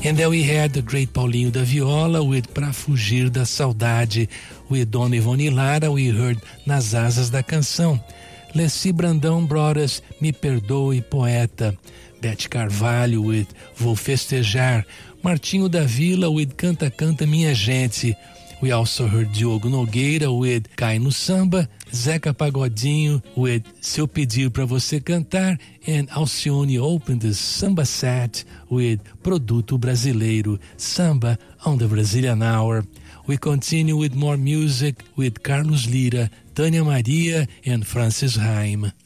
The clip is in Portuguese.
And then we had the great Paulinho da Viola with Pra Fugir da Saudade. With Dona Ivone Lara, we heard Nas Asas da Canção. Leci Brandão brought us Me Perdoe Poeta. Beth Carvalho with Vou Festejar. Martinho da Vila with Canta Canta Minha Gente. We also heard Diogo Nogueira with Cai no Samba, Zeca Pagodinho with Se Eu Pedir Pra Você Cantar, and Alcione opened the Samba set with Produto Brasileiro, Samba on the Brazilian Hour. We continue with more music with Carlos Lira, Tânia Maria, and Francis Haim.